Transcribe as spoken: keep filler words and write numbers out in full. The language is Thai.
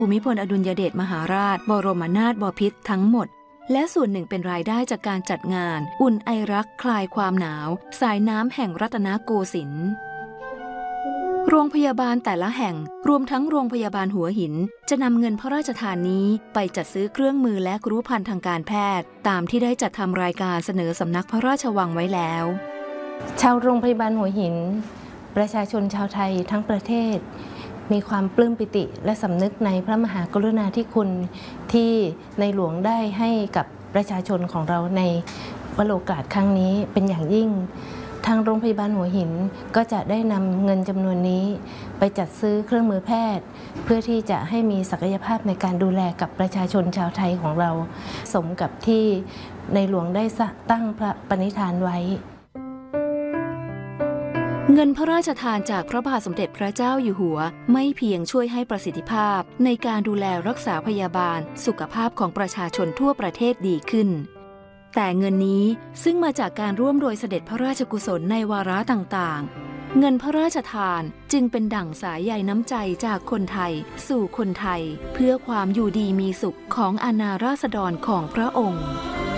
ภูมิพลอดุลยเดชมหาราชบรมนาถบพิตรทั้งหมดและส่วนหนึ่งเป็นรายได้จากการจัดงานอุ่นไอรักคลายความหนาวสายน้ำแห่งรัตนโกสินทร์โรงพยาบาลแต่ละแห่งรวมทั้งโรงพยาบาลหัวหินจะนำเงินพระราชทานนี้ไปจัดซื้อเครื่องมือและครุภัณฑ์ทางการแพทย์ตามที่ได้จัดทำรายการเสนอสำนักพระราชวังไว้แล้วชาวโรงพยาบาลหัวหินประชาชนชาวไทยทั้งประเทศมีความปลื้มปิติและสำนึกในพระมหากรุณาธิคุณที่ในหลวงได้ให้กับประชาชนของเราในวโรกาสครั้งนี้เป็นอย่างยิ่งทางโรงพยาบาลหัวหินก็จะได้นำเงินจำนวนนี้ไปจัดซื้อเครื่องมือแพทย์เพื่อที่จะให้มีศักยภาพในการดูแลกับประชาชนชาวไทยของเราสมกับที่ในหลวงได้ตั้งพระปณิธานไว้เงินพระราชทานจากพระบาทสมเด็จพระเจ้าอยู่หัวไม่เพียงช่วยให้ประสิทธิภาพในการดูแลรักษาพยาบาลสุขภาพของประชาชนทั่วประเทศดีขึ้นแต่เงินนี้ซึ่งมาจากการร่วมโดยเสด็จพระราชกุศลในวาระต่างๆเงินพระราชทานจึงเป็นดั่งสายใยน้ำใจจากคนไทยสู่คนไทยเพื่อความอยู่ดีมีสุขของอาณาราษฎรของพระองค์